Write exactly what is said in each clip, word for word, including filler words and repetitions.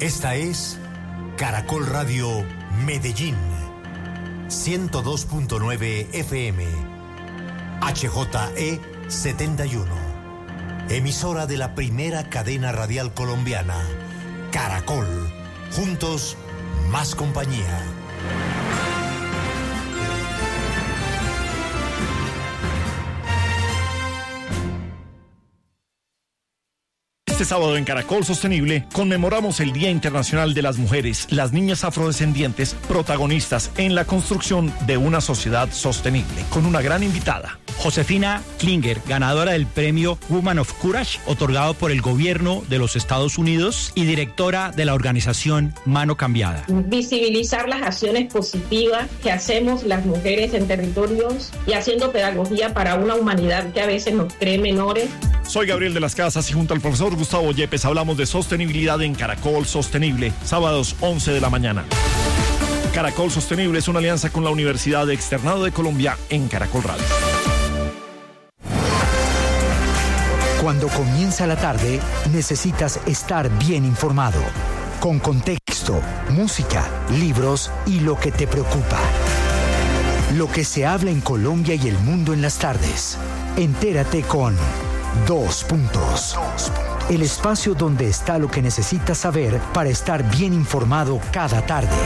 Esta es Caracol Radio Medellín, ciento dos punto nueve F M, H J E setenta y uno, emisora de la primera cadena radial colombiana, Caracol, juntos más compañía. Este sábado en Caracol Sostenible conmemoramos el Día Internacional de las Mujeres, las niñas afrodescendientes, protagonistas en la construcción de una sociedad sostenible, con una gran invitada. Josefina Klinger, ganadora del premio Woman of Courage, otorgado por el gobierno de los Estados Unidos y directora de la organización Mano Cambiada. Visibilizar las acciones positivas que hacemos las mujeres en territorios y haciendo pedagogía para una humanidad que a veces nos cree menores. Soy Gabriel de las Casas y junto al profesor Gustavo Yepes hablamos de sostenibilidad en Caracol Sostenible, sábados once de la mañana. Caracol Sostenible es una alianza con la Universidad Externado de Colombia en Caracol Radio. Cuando comienza la tarde, necesitas estar bien informado, con contexto, música, libros y lo que te preocupa. Lo que se habla en Colombia y el mundo en las tardes. Entérate con Dos Puntos. El espacio donde está lo que necesitas saber para estar bien informado cada tarde.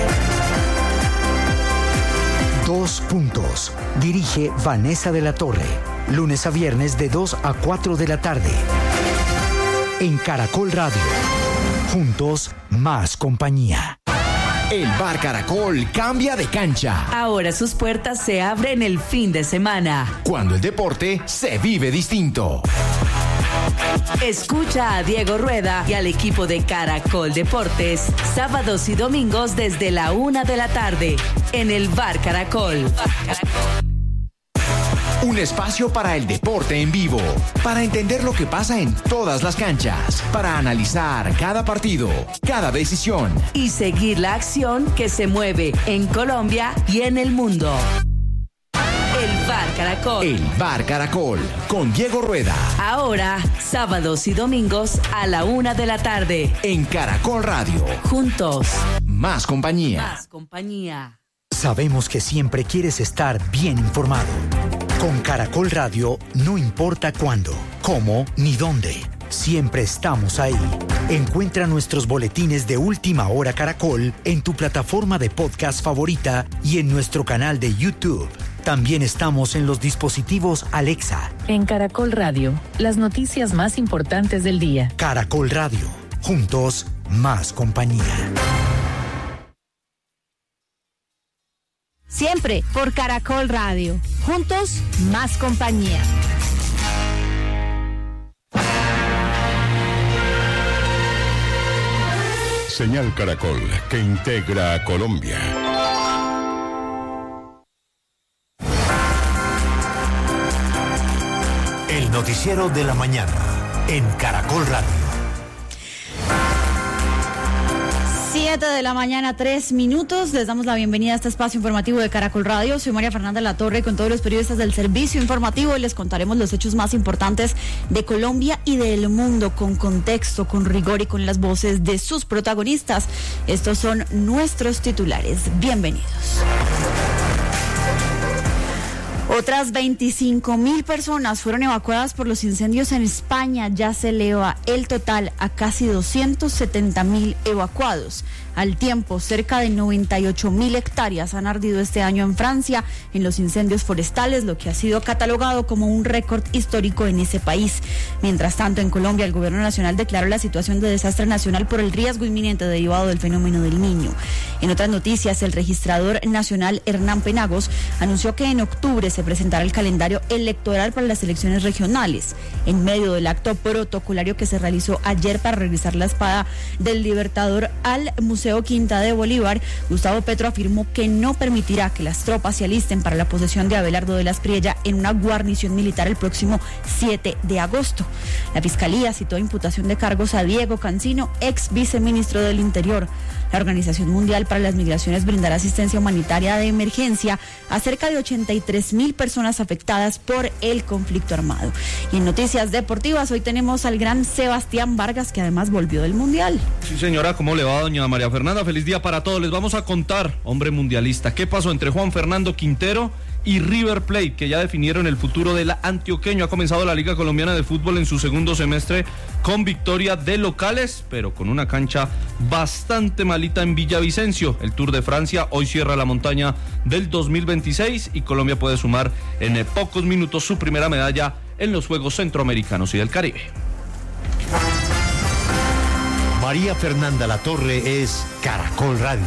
Dos Puntos. Dirige Vanessa de la Torre. Lunes a viernes de dos a cuatro de la tarde. En Caracol Radio. Juntos, más compañía. El Bar Caracol cambia de cancha. Ahora sus puertas se abren el fin de semana. Cuando el deporte se vive distinto. Escucha a Diego Rueda y al equipo de Caracol Deportes, sábados y domingos desde la una de la tarde, en el Bar Caracol. Bar Caracol. Un espacio para el deporte en vivo, para entender lo que pasa en todas las canchas, para analizar cada partido, cada decisión. Y seguir la acción que se mueve en Colombia y en el mundo. El Bar Caracol. El Bar Caracol, con Diego Rueda. Ahora, sábados y domingos a la una de la tarde. En Caracol Radio. Juntos. Más compañía. Más compañía. Sabemos que siempre quieres estar bien informado. Con Caracol Radio, no importa cuándo, cómo ni dónde, siempre estamos ahí. Encuentra nuestros boletines de Última Hora Caracol en tu plataforma de podcast favorita y en nuestro canal de YouTube. También estamos en los dispositivos Alexa. En Caracol Radio, las noticias más importantes del día. Caracol Radio, juntos, más compañía. Siempre por Caracol Radio. Juntos, más compañía. Señal Caracol, que integra a Colombia. El noticiero de la mañana en Caracol Radio. siete de la mañana, tres minutos. Les damos la bienvenida a este espacio informativo de Caracol Radio. Soy María Fernanda La Torre con todos los periodistas del servicio informativo y les contaremos los hechos más importantes de Colombia y del mundo con contexto, con rigor y con las voces de sus protagonistas. Estos son nuestros titulares. Bienvenidos. Otras veinticinco mil personas fueron evacuadas por los incendios en España. Ya se eleva el total a casi doscientos setenta mil evacuados. Al tiempo, cerca de noventa y ocho mil hectáreas han ardido este año en Francia en los incendios forestales, lo que ha sido catalogado como un récord histórico en ese país. Mientras tanto, en Colombia, el gobierno nacional declaró la situación de desastre nacional por el riesgo inminente derivado del fenómeno del Niño. En otras noticias, el registrador nacional Hernán Penagos anunció que en octubre se presentará el calendario electoral para las elecciones regionales. En medio del acto protocolario que se realizó ayer para regresar la espada del Libertador al Museo Quinta de Bolívar, Gustavo Petro afirmó que no permitirá que las tropas se alisten para la posesión de Abelardo de la Espriella en una guarnición militar el próximo siete de agosto. La Fiscalía citó imputación de cargos a Diego Cancino, ex viceministro del Interior. La Organización Mundial para las Migraciones brindará asistencia humanitaria de emergencia a cerca de ochenta y tres mil personas afectadas por el conflicto armado. Y en noticias deportivas, hoy tenemos al gran Sebastián Vargas, que además volvió del Mundial. Sí, señora, ¿cómo le va, doña María Fernanda? Feliz día para todos. Les vamos a contar, hombre mundialista, qué pasó entre Juan Fernando Quintero y River Plate, que ya definieron el futuro del antioqueño. Ha comenzado la Liga Colombiana de Fútbol en su segundo semestre con victoria de locales, pero con una cancha bastante malita en Villavicencio. El Tour de Francia hoy cierra la montaña del dos mil veintiséis y Colombia puede sumar en pocos minutos su primera medalla en los Juegos Centroamericanos y del Caribe. María Fernanda Latorre es Caracol Radio.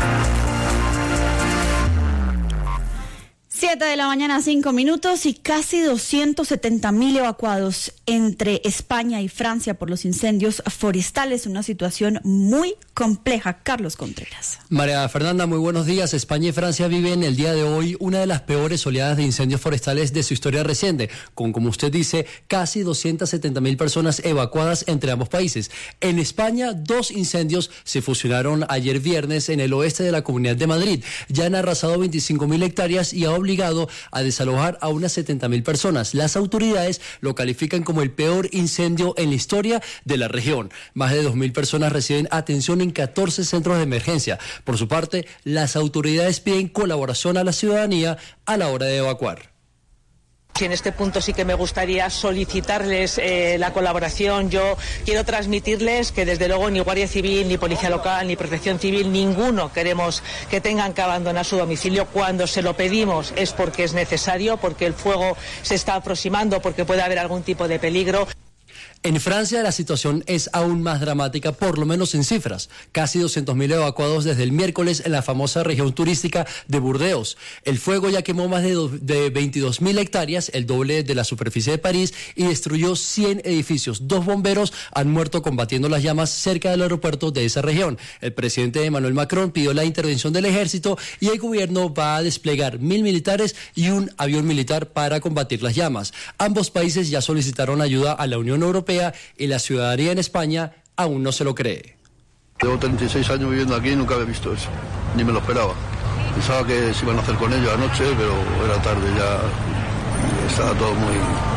siete de la mañana, cinco minutos, y casi doscientos setenta mil evacuados entre España y Francia por los incendios forestales. Una situación muy compleja. Carlos Contreras. María Fernanda, muy buenos días. España y Francia viven el día de hoy una de las peores oleadas de incendios forestales de su historia reciente, con, como usted dice, casi doscientas setenta mil personas evacuadas entre ambos países. En España, dos incendios se fusionaron ayer viernes en el oeste de la Comunidad de Madrid. Ya han arrasado veinticinco mil hectáreas y ha obligado a desalojar a unas setenta mil personas. Las autoridades lo califican como el peor incendio en la historia de la región. Más de dos mil personas reciben atención en catorce centros de emergencia. Por su parte, las autoridades piden colaboración a la ciudadanía a la hora de evacuar. En este punto sí que me gustaría solicitarles eh, la colaboración. Yo quiero transmitirles que desde luego ni Guardia Civil, ni Policía Local, ni Protección Civil, ninguno queremos que tengan que abandonar su domicilio. Cuando se lo pedimos es porque es necesario, porque el fuego se está aproximando, porque puede haber algún tipo de peligro. En Francia la situación es aún más dramática, por lo menos en cifras. Casi doscientos mil evacuados desde el miércoles en la famosa región turística de Burdeos. El fuego ya quemó más de, do, de veintidós mil hectáreas, el doble de la superficie de París, y destruyó cien edificios. Dos bomberos han muerto combatiendo las llamas cerca del aeropuerto de esa región. El presidente Emmanuel Macron pidió la intervención del ejército y el gobierno va a desplegar mil militares y un avión militar para combatir las llamas. Ambos países ya solicitaron ayuda a la Unión Europea y la ciudadanía en España aún no se lo cree. Llevo treinta y seis años viviendo aquí y nunca había visto eso, ni me lo esperaba. Pensaba que se iban a hacer con ellos anoche, pero era tarde ya, estaba todo muy,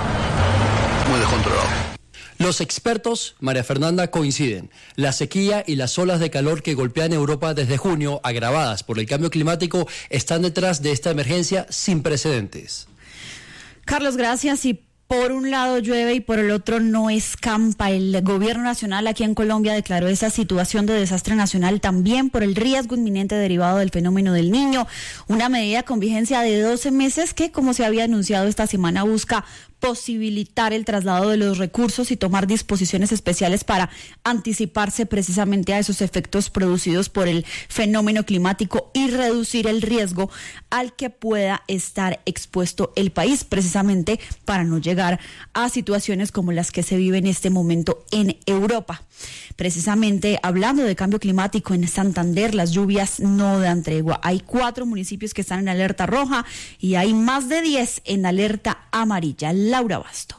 muy descontrolado. Los expertos, María Fernanda, coinciden. La sequía y las olas de calor que golpean Europa desde junio, agravadas por el cambio climático, están detrás de esta emergencia sin precedentes. Carlos, gracias. Y por un lado llueve y por el otro no escampa. El gobierno nacional aquí en Colombia declaró esa situación de desastre nacional también por el riesgo inminente derivado del fenómeno del Niño. Una medida con vigencia de doce meses que, como se había anunciado esta semana, busca posibilitar el traslado de los recursos y tomar disposiciones especiales para anticiparse precisamente a esos efectos producidos por el fenómeno climático y reducir el riesgo al que pueda estar expuesto el país, precisamente para no llegar a situaciones como las que se viven en este momento en Europa. Precisamente hablando de cambio climático, en Santander las lluvias no dan tregua. Hay cuatro municipios que están en alerta roja y hay más de diez en alerta amarilla. Laura Basto.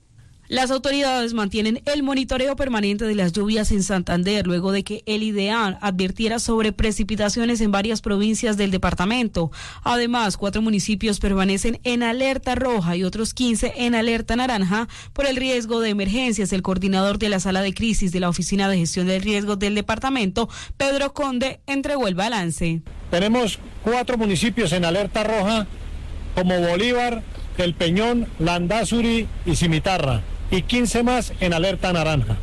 Las autoridades mantienen el monitoreo permanente de las lluvias en Santander luego de que el IDEAM advirtiera sobre precipitaciones en varias provincias del departamento. Además, cuatro municipios permanecen en alerta roja y otros quince en alerta naranja por el riesgo de emergencias. El coordinador de la sala de crisis de la Oficina de Gestión del Riesgo del departamento, Pedro Conde, entregó el balance. Tenemos cuatro municipios en alerta roja como Bolívar, El Peñón, Landazuri y Cimitarra, y quince más en alerta naranja.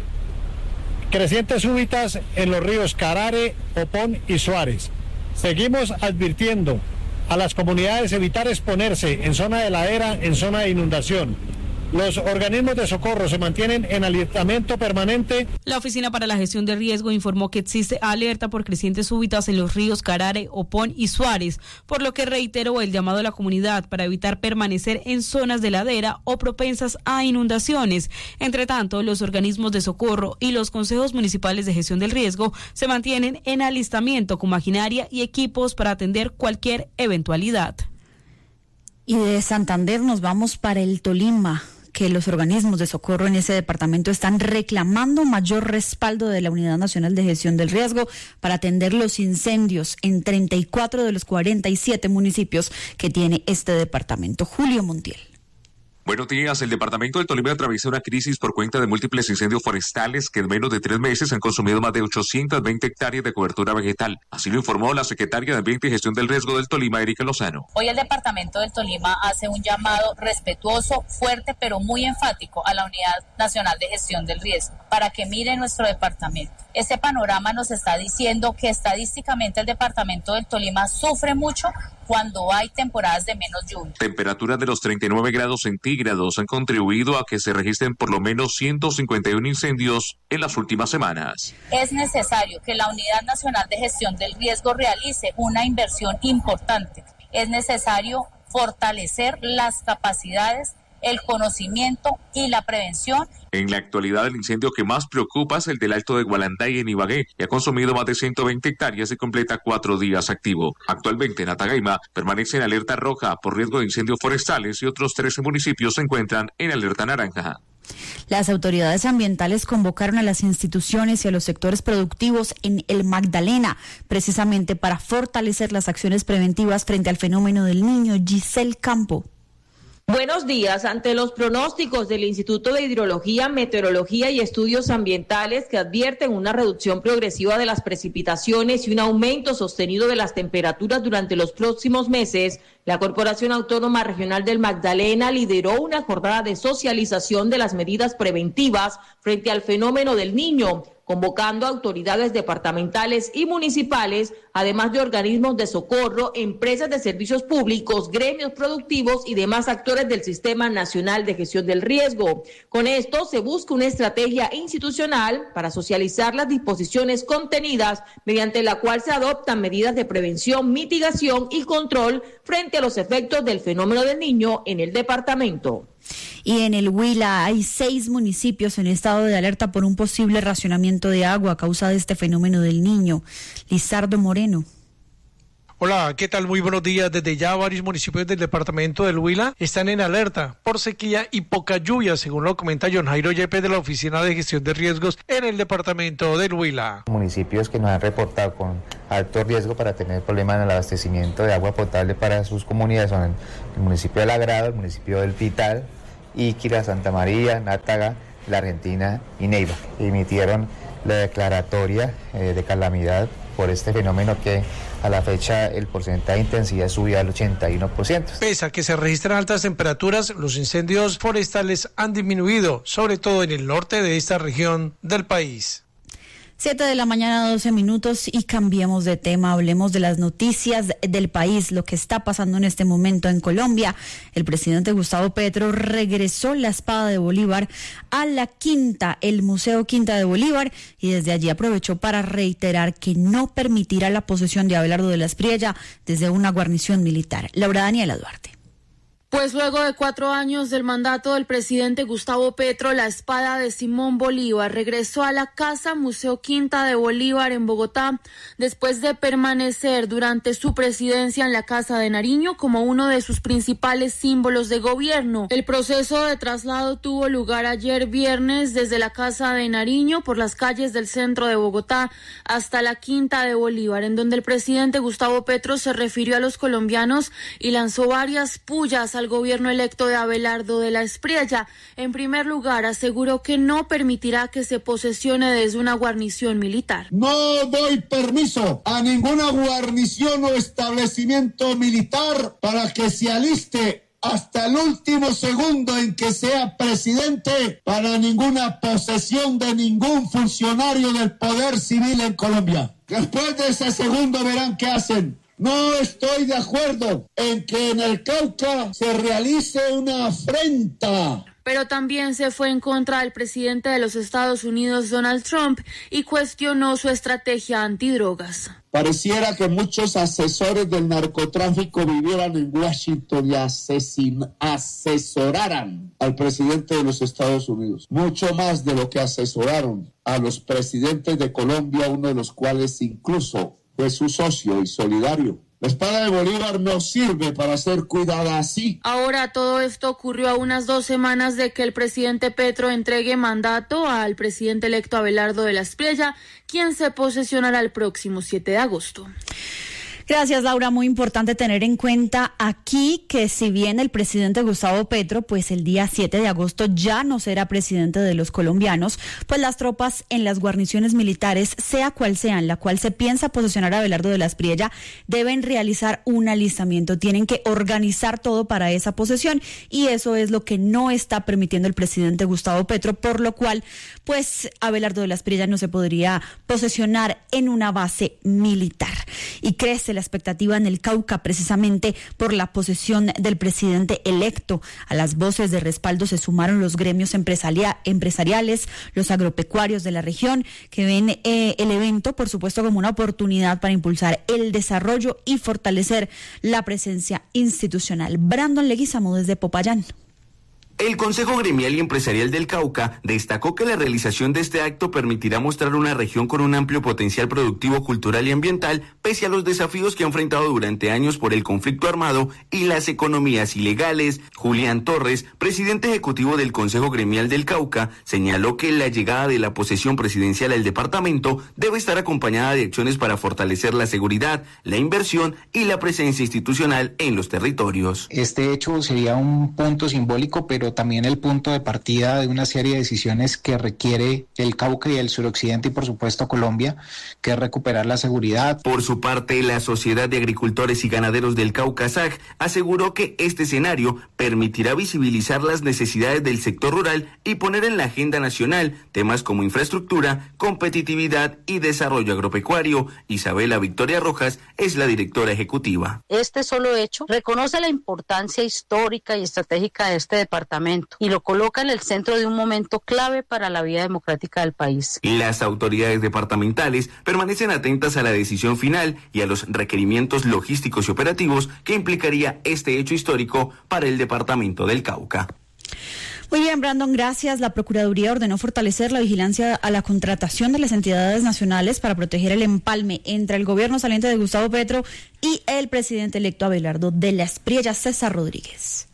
Crecientes súbitas en los ríos Carare, Opón y Suárez. Seguimos advirtiendo a las comunidades evitar exponerse en zona de ladera, en zona de inundación. Los organismos de socorro se mantienen en alertamiento permanente. La Oficina para la Gestión de Riesgo informó que existe alerta por crecientes súbitas en los ríos Carare, Opón y Suárez, por lo que reiteró el llamado a la comunidad para evitar permanecer en zonas de ladera o propensas a inundaciones. Entre tanto, los organismos de socorro y los consejos municipales de gestión del riesgo se mantienen en alistamiento con maquinaria y equipos para atender cualquier eventualidad. Y de Santander nos vamos para el Tolima. que los organismos de socorro en ese departamento están reclamando mayor respaldo de la Unidad Nacional de Gestión del Riesgo para atender los incendios en treinta y cuatro de los cuarenta y siete municipios que tiene este departamento. Julio Montiel. Buenos días. El departamento del Tolima atraviesa una crisis por cuenta de múltiples incendios forestales que en menos de tres meses han consumido más de ochocientas veinte hectáreas de cobertura vegetal. Así lo informó la secretaria de Ambiente y Gestión del Riesgo del Tolima, Erika Lozano. Hoy el departamento del Tolima hace un llamado respetuoso, fuerte, pero muy enfático a la Unidad Nacional de Gestión del Riesgo para que mire nuestro departamento. Este panorama nos está diciendo que estadísticamente el departamento del Tolima sufre mucho cuando hay temporadas de menos lluvia. Temperaturas de los treinta y nueve grados centígrados han contribuido a que se registren por lo menos ciento cincuenta y uno incendios en las últimas semanas. Es necesario que la Unidad Nacional de Gestión del Riesgo realice una inversión importante. Es necesario fortalecer las capacidades, el conocimiento y la prevención. En la actualidad, el incendio que más preocupa es el del Alto de Gualanday en Ibagué, que ha consumido más de ciento veinte hectáreas y completa cuatro días activo. Actualmente, Natagaima permanece en alerta roja por riesgo de incendios forestales y otros trece municipios se encuentran en alerta naranja. Las autoridades ambientales convocaron a las instituciones y a los sectores productivos en el Magdalena, precisamente para fortalecer las acciones preventivas frente al fenómeno del Niño. Giselle Campo. Buenos días. Ante los pronósticos del Instituto de Hidrología, Meteorología y Estudios Ambientales que advierten una reducción progresiva de las precipitaciones y un aumento sostenido de las temperaturas durante los próximos meses, la Corporación Autónoma Regional del Magdalena lideró una jornada de socialización de las medidas preventivas frente al fenómeno del Niño, convocando a autoridades departamentales y municipales, además de organismos de socorro, empresas de servicios públicos, gremios productivos y demás actores del Sistema Nacional de Gestión del Riesgo. Con esto se busca una estrategia institucional para socializar las disposiciones contenidas, mediante la cual se adoptan medidas de prevención, mitigación y control frente a los efectos del fenómeno del Niño en el departamento. Y en el Huila hay seis municipios en estado de alerta por un posible racionamiento de agua a causa de este fenómeno del Niño. Lizardo Moreno. Hola, ¿qué tal? Muy buenos días. Desde ya varios municipios del departamento del Huila están en alerta por sequía y poca lluvia, según lo comenta John Jairo Yepes de la Oficina de Gestión de Riesgos en el departamento del Huila. Municipios que nos han reportado con alto riesgo para tener problemas en el abastecimiento de agua potable para sus comunidades son el municipio de Lagrado, el municipio del Pital, Iquira, Santa María, Nátaga, La Argentina y Neiva. Emitieron la declaratoria eh, de calamidad por este fenómeno que a la fecha el porcentaje de intensidad subió al ochenta y uno por ciento. Pese a que se registran altas temperaturas, los incendios forestales han disminuido, sobre todo en el norte de esta región del país. Siete de la mañana, doce minutos, y cambiemos de tema. Hablemos de las noticias del país, lo que está pasando en este momento en Colombia. El presidente Gustavo Petro regresó la espada de Bolívar a la Quinta, el Museo Quinta de Bolívar, y desde allí aprovechó para reiterar que no permitirá la posesión de Abelardo de la Espriella desde una guarnición militar. Laura Daniela Duarte. Pues luego de cuatro años del mandato del presidente Gustavo Petro, la espada de Simón Bolívar regresó a la Casa Museo Quinta de Bolívar en Bogotá, después de permanecer durante su presidencia en la Casa de Nariño como uno de sus principales símbolos de gobierno. El proceso de traslado tuvo lugar ayer viernes desde la Casa de Nariño por las calles del centro de Bogotá hasta la Quinta de Bolívar, en donde el presidente Gustavo Petro se refirió a los colombianos y lanzó varias pullas al gobierno electo de Abelardo de la Espriella. En primer lugar, aseguró que no permitirá que se posesione desde una guarnición militar. No doy permiso a ninguna guarnición o establecimiento militar para que se aliste hasta el último segundo en que sea presidente para ninguna posesión de ningún funcionario del poder civil en Colombia. Después de ese segundo verán qué hacen. No estoy de acuerdo en que en el Cauca se realice una afrenta. Pero también se fue en contra del presidente de los Estados Unidos, Donald Trump, y cuestionó su estrategia antidrogas. Pareciera que muchos asesores del narcotráfico vivieran en Washington y asesin- asesoraran al presidente de los Estados Unidos. Mucho más de lo que asesoraron a los presidentes de Colombia, uno de los cuales incluso fue su socio y solidario La espada de Bolívar no sirve para ser cuidada así. Ahora todo esto ocurrió a unas dos semanas de que el presidente Petro entregue mandato al presidente electo Abelardo de la Espriella, quien se posesionará el próximo siete de agosto. Gracias, Laura. Muy importante tener en cuenta aquí que si bien el presidente Gustavo Petro, pues el día siete de agosto ya no será presidente de los colombianos, pues las tropas en las guarniciones militares, sea cual sea, en la cual se piensa posesionar a Abelardo de la Espriella, deben realizar un alistamiento. Tienen que organizar todo para esa posesión y eso es lo que no está permitiendo el presidente Gustavo Petro, por lo cual, pues Abelardo de la Espriella no se podría posesionar en una base militar. Y crece la expectativa en el Cauca precisamente por la posesión del presidente electo. A las voces de respaldo se sumaron los gremios empresaria, empresariales, los agropecuarios de la región, que ven eh, el evento, por supuesto, como una oportunidad para impulsar el desarrollo y fortalecer la presencia institucional. Brandon Leguizamo desde Popayán. El Consejo Gremial y Empresarial del Cauca destacó que la realización de este acto permitirá mostrar una región con un amplio potencial productivo, cultural y ambiental, pese a los desafíos que ha enfrentado durante años por el conflicto armado y las economías ilegales. Julián Torres, presidente ejecutivo del Consejo Gremial del Cauca, señaló que la llegada de la posesión presidencial al departamento debe estar acompañada de acciones para fortalecer la seguridad, la inversión y la presencia institucional en los territorios. Este hecho sería un punto simbólico, pero también el punto de partida de una serie de decisiones que requiere el Cauca y el suroccidente y por supuesto Colombia, que es recuperar la seguridad. Por su parte, la Sociedad de Agricultores y Ganaderos del Cauca, S A G, aseguró que este escenario permitirá visibilizar las necesidades del sector rural y poner en la agenda nacional temas como infraestructura, competitividad y desarrollo agropecuario. Isabela Victoria Rojas es la directora ejecutiva. Este solo hecho reconoce la importancia histórica y estratégica de este departamento y lo coloca en el centro de un momento clave para la vida democrática del país. Las autoridades departamentales permanecen atentas a la decisión final y a los requerimientos logísticos y operativos que implicaría este hecho histórico para el departamento del Cauca. Muy bien, Brandon, gracias. La Procuraduría ordenó fortalecer la vigilancia a la contratación de las entidades nacionales para proteger el empalme entre el gobierno saliente de Gustavo Petro y el presidente electo Abelardo de la Espriella. César Rodríguez.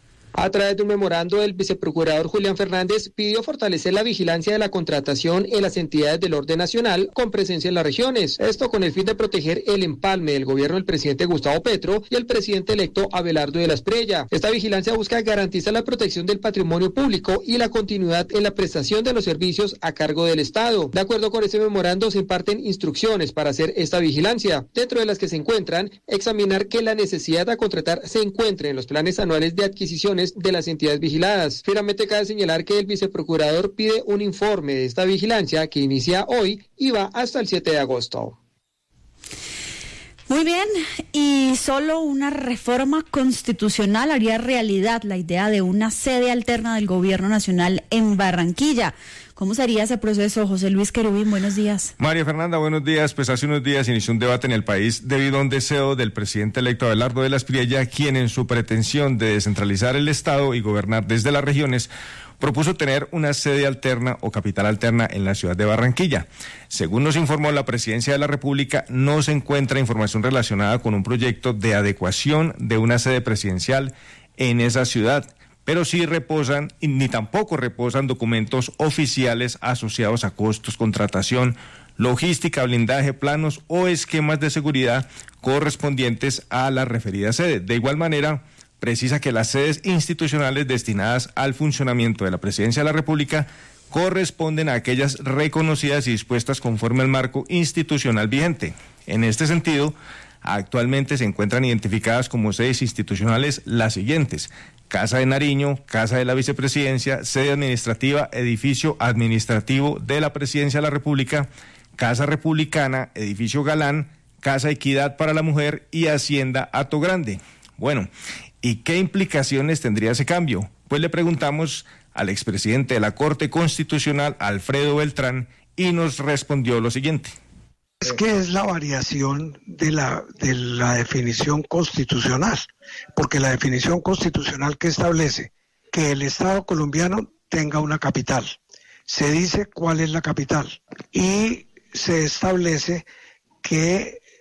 A través de un memorando, el viceprocurador Julián Fernández pidió fortalecer la vigilancia de la contratación en las entidades del orden nacional con presencia en las regiones. Esto con el fin de proteger el empalme del gobierno del presidente Gustavo Petro y el presidente electo Abelardo de la Espriella. Esta vigilancia busca garantizar la protección del patrimonio público y la continuidad en la prestación de los servicios a cargo del Estado. De acuerdo con ese memorando, se imparten instrucciones para hacer esta vigilancia, dentro de las que se encuentran examinar que la necesidad de contratar se encuentre en los planes anuales de adquisiciones de las entidades vigiladas. Finalmente, cabe señalar que el viceprocurador pide un informe de esta vigilancia que inicia hoy y va hasta el siete de agosto. Muy bien, y solo una reforma constitucional haría realidad la idea de una sede alterna del gobierno nacional en Barranquilla. ¿Cómo sería ese proceso, José Luis Querubín? Buenos días. María Fernanda, buenos días. Pues hace unos días inició un debate en el país debido a un deseo del presidente electo Abelardo de la Espriella, quien en su pretensión de descentralizar el Estado y gobernar desde las regiones, propuso tener una sede alterna o capital alterna en la ciudad de Barranquilla. Según nos informó la Presidencia de la República, no se encuentra información relacionada con un proyecto de adecuación de una sede presidencial en esa ciudad, pero sí reposan, ni tampoco reposan documentos oficiales asociados a costos, contratación, logística, blindaje, planos o esquemas de seguridad correspondientes a la referida sede. De igual manera, precisa que las sedes institucionales destinadas al funcionamiento de la Presidencia de la República corresponden a aquellas reconocidas y dispuestas conforme al marco institucional vigente. En este sentido, actualmente se encuentran identificadas como sedes institucionales las siguientes: Casa de Nariño, Casa de la Vicepresidencia, sede administrativa, edificio administrativo de la Presidencia de la República, Casa Republicana, edificio Galán, Casa Equidad para la Mujer y Hacienda Hato Grande. Bueno, ¿y qué implicaciones tendría ese cambio? Pues le preguntamos al expresidente de la Corte Constitucional, Alfredo Beltrán, y nos respondió lo siguiente. Es que es la variación de la, de la definición constitucional, porque la definición constitucional que establece que el Estado colombiano tenga una capital, se dice cuál es la capital y se establece que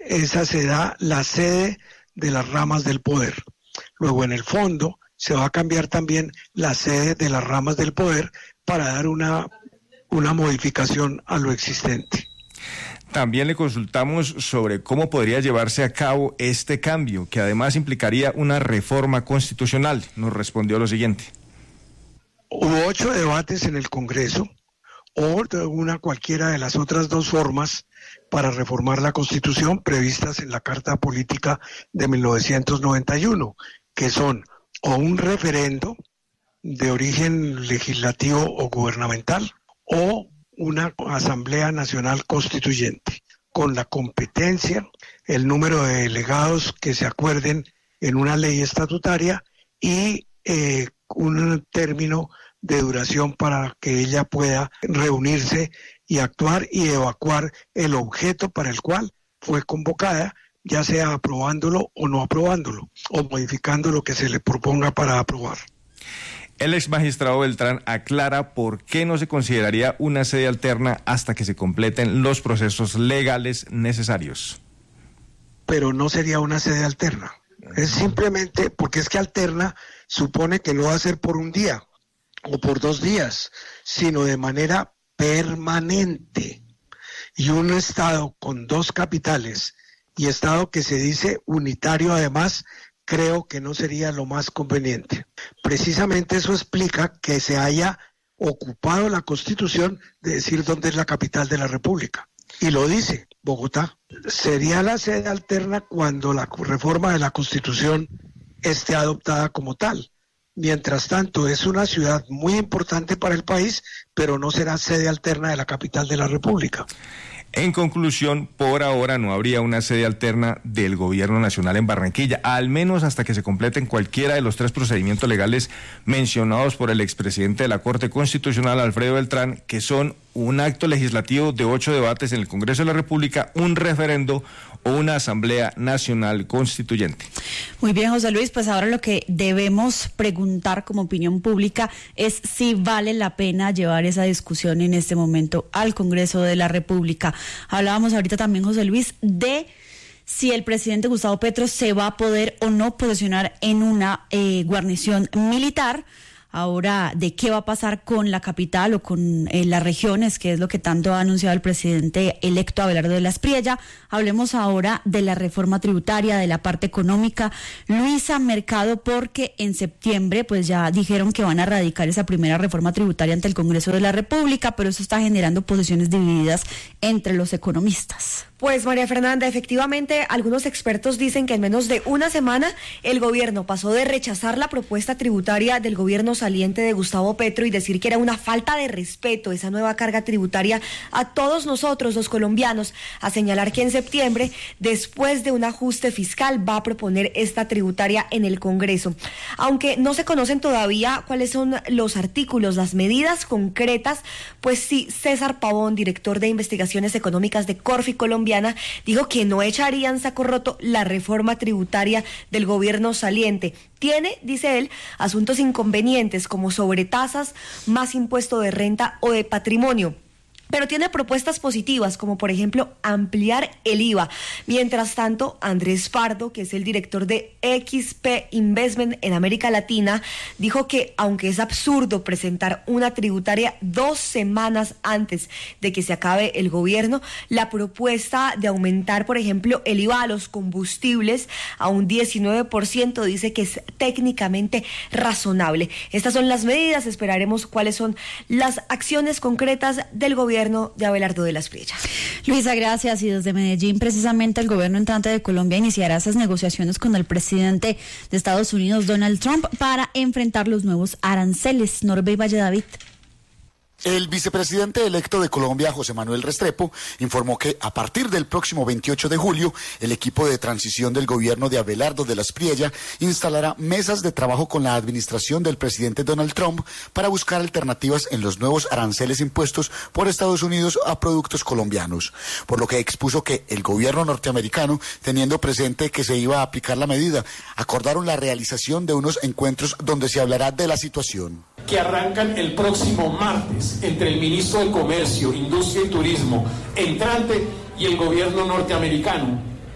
esa se da la sede de las ramas del poder. Luego en el fondo se va a cambiar también la sede de las ramas del poder para dar una, una modificación a lo existente. También le consultamos sobre cómo podría llevarse a cabo este cambio, que además implicaría una reforma constitucional. Nos respondió lo siguiente. Hubo ocho debates en el Congreso, o de una cualquiera de las otras dos formas para reformar la Constitución previstas en la Carta Política de mil novecientos noventa y uno, que son o un referendo de origen legislativo o gubernamental, o una Asamblea Nacional Constituyente, con la competencia, el número de delegados que se acuerden en una ley estatutaria y eh, un término de duración para que ella pueda reunirse y actuar y evacuar el objeto para el cual fue convocada, ya sea aprobándolo o no aprobándolo, o modificando lo que se le proponga para aprobar. El ex magistrado Beltrán aclara por qué no se consideraría una sede alterna hasta que se completen los procesos legales necesarios. Pero no sería una sede alterna. Es simplemente porque es que alterna supone que no va a ser por un día o por dos días, sino de manera permanente. Y un estado con dos capitales y estado que se dice unitario además, creo que no sería lo más conveniente. Precisamente eso explica que se haya ocupado la Constitución de decir dónde es la capital de la República. Y lo dice, Bogotá. Sería la sede alterna cuando la reforma de la Constitución esté adoptada como tal. Mientras tanto, es una ciudad muy importante para el país, pero no será sede alterna de la capital de la República. En conclusión, por ahora no habría una sede alterna del gobierno nacional en Barranquilla, al menos hasta que se completen cualquiera de los tres procedimientos legales mencionados por el expresidente de la Corte Constitucional, Alfredo Beltrán, que son un acto legislativo de ocho debates en el Congreso de la República, un referendo o una Asamblea Nacional Constituyente. Muy bien, José Luis, pues ahora lo que debemos preguntar como opinión pública es si vale la pena llevar esa discusión en este momento al Congreso de la República. Hablábamos ahorita también, José Luis, de si el presidente Gustavo Petro se va a poder o no posicionar en una eh, guarnición militar. Ahora, ¿de qué va a pasar con la capital o con eh, las regiones, que es lo que tanto ha anunciado el presidente electo Abelardo de la Espriella? Hablemos ahora de la reforma tributaria, de la parte económica. Luisa Mercado, porque en septiembre pues ya dijeron que van a radicar esa primera reforma tributaria ante el Congreso de la República, pero eso está generando posiciones divididas entre los economistas. Pues María Fernanda, efectivamente, algunos expertos dicen que en menos de una semana el gobierno pasó de rechazar la propuesta tributaria del gobierno saliente de Gustavo Petro y decir que era una falta de respeto esa nueva carga tributaria a todos nosotros los colombianos, a señalar que en septiembre, después de un ajuste fiscal, va a proponer esta tributaria en el Congreso. Aunque no se conocen todavía cuáles son los artículos, las medidas concretas, pues sí, César Pavón, director de investigaciones económicas de Corfi Colombiana, dijo que no echarían saco roto la reforma tributaria del gobierno saliente. Tiene, dice él, asuntos inconvenientes como sobretasas, más impuesto de renta o de patrimonio. Pero tiene propuestas positivas, como por ejemplo ampliar el I V A. Mientras tanto, Andrés Pardo, que es el director de X P Investment en América Latina, dijo que aunque es absurdo presentar una tributaria dos semanas antes de que se acabe el gobierno, la propuesta de aumentar, por ejemplo, el I V A a los combustibles a un diecinueve por ciento dice que es técnicamente razonable. Estas son las medidas, esperaremos cuáles son las acciones concretas del gobierno de Abelardo de la Espriella. Luisa, gracias. Y desde Medellín, precisamente, el gobierno entrante de Colombia iniciará esas negociaciones con el presidente de Estados Unidos, Donald Trump, para enfrentar los nuevos aranceles. Norbey Valle David. El vicepresidente electo de Colombia, José Manuel Restrepo, informó que a partir del próximo veintiocho de julio, el equipo de transición del gobierno de Abelardo de la Espriella instalará mesas de trabajo con la administración del presidente Donald Trump para buscar alternativas en los nuevos aranceles impuestos por Estados Unidos a productos colombianos. Por lo que expuso que el gobierno norteamericano, teniendo presente que se iba a aplicar la medida, acordaron la realización de unos encuentros donde se hablará de la situación. Que arrancan el próximo martes entre el ministro de Comercio, Industria y Turismo entrante y el gobierno norteamericano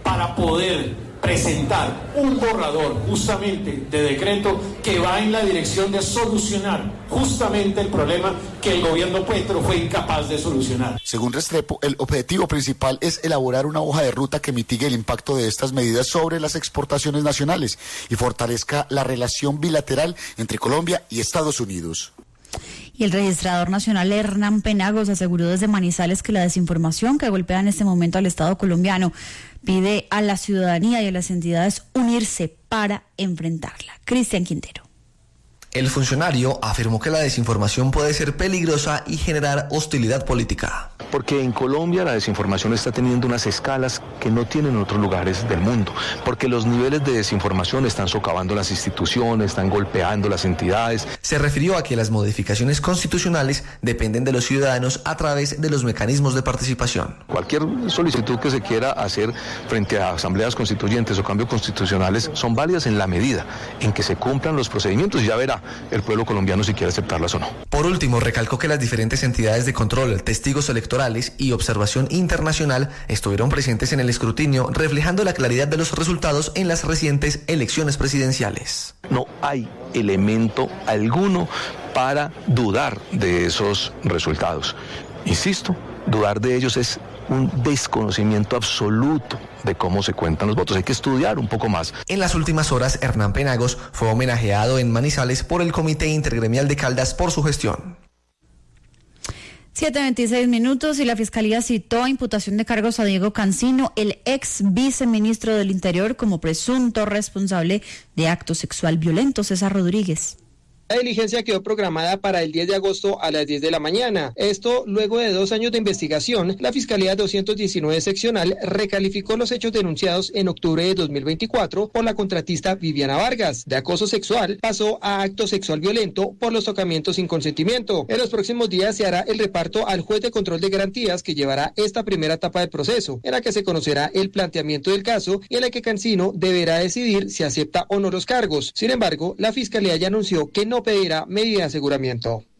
para poder presentar un borrador justamente de decreto que va en la dirección de solucionar justamente el problema que el gobierno Petro fue incapaz de solucionar. Según Restrepo, el objetivo principal es elaborar una hoja de ruta que mitigue el impacto de estas medidas sobre las exportaciones nacionales y fortalezca la relación bilateral entre Colombia y Estados Unidos. Y el registrador nacional Hernán Penagos aseguró desde Manizales que la desinformación que golpea en este momento al Estado colombiano pide a la ciudadanía y a las entidades unirse para enfrentarla. Cristian Quintero. El funcionario afirmó que la desinformación puede ser peligrosa y generar hostilidad política. Porque en Colombia la desinformación está teniendo unas escalas que no tienen en otros lugares del mundo, porque los niveles de desinformación están socavando las instituciones, están golpeando las entidades. Se refirió a que las modificaciones constitucionales dependen de los ciudadanos a través de los mecanismos de participación. Cualquier solicitud que se quiera hacer frente a asambleas constituyentes o cambios constitucionales son válidas en la medida en que se cumplan los procedimientos y ya verá el pueblo colombiano si quiere aceptarlas o no. Por último, recalcó que las diferentes entidades de control, testigos electorales y observación internacional estuvieron presentes en el escrutinio, reflejando la claridad de los resultados en las recientes elecciones presidenciales. No hay elemento alguno para dudar de esos resultados. Insisto, dudar de ellos es un desconocimiento absoluto de cómo se cuentan los votos. Hay que estudiar un poco más. En las últimas horas, Hernán Penagos fue homenajeado en Manizales por el Comité Intergremial de Caldas por su gestión. siete veintiséis minutos y la Fiscalía citó a imputación de cargos a Diego Cancino, el ex viceministro del Interior, como presunto responsable de acto sexual violento. César Rodríguez. La diligencia quedó programada para el diez de agosto a las diez de la mañana. Esto, luego de dos años de investigación, la Fiscalía doscientos diecinueve seccional recalificó los hechos denunciados en octubre de dos mil veinticuatro por la contratista Viviana Vargas. De acoso sexual pasó a acto sexual violento por los tocamientos sin consentimiento. En los próximos días se hará el reparto al juez de control de garantías que llevará esta primera etapa del proceso, en la que se conocerá el planteamiento del caso y en la que Cancino deberá decidir si acepta o no los cargos. Sin embargo, la Fiscalía ya anunció que no pedirá medida de aseguramiento.